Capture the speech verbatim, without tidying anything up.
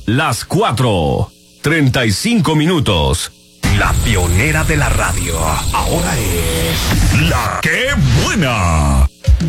las cuatro, treinta y cinco minutos. La pionera de la radio, ahora es La Qué Buena.